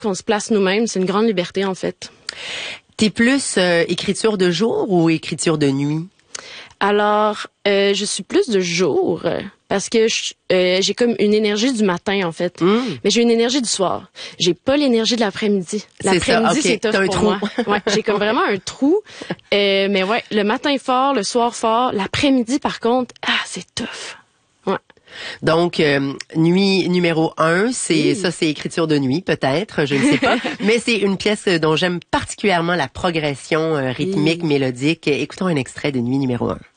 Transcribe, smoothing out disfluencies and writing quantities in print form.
qu'on se place nous-mêmes. C'est une grande liberté, en fait. T'es plus écriture de jour ou écriture de nuit? Alors, je suis plus de jour parce que j'ai comme une énergie du matin, en fait. Mais j'ai une énergie du soir. J'ai pas l'énergie de l'après-midi. L'après-midi, c'est tough pour moi. Ouais, j'ai comme vraiment un trou. Mais ouais, le matin fort, le soir fort. L'après-midi, par contre, c'est tough. Ouais. Donc, nuit numéro 1, c'est écriture de nuit, peut-être, je ne sais pas. Mais c'est une pièce dont j'aime particulièrement la progression rythmique, mélodique. Écoutons un extrait de nuit numéro 1.